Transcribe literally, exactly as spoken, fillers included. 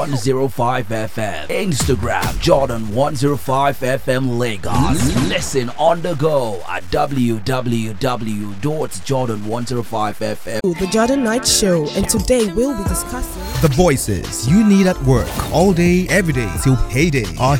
one oh five F M. Instagram Jordan one oh five F M Lagos. Listen on the go at w w w dot jordan one oh five F M. The Jordan Knight Show, and today we'll be discussing the voices you need at work all day, every day till payday are